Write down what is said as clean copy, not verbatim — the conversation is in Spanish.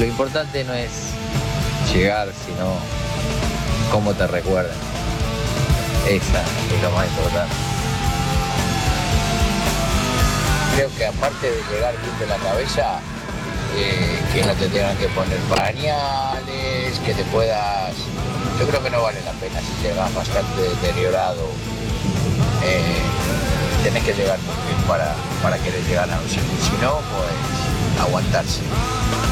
lo importante no es llegar, sino cómo te recuerdan. Esa es lo más importante. Creo que aparte de llegar bien de la cabeza, que no te tengan que poner pañales, que te puedas... Yo creo que no vale la pena si llegas bastante deteriorado. Tenés que llegar muy bien para querer llegar a un sitio. Si no, pues aguantarse.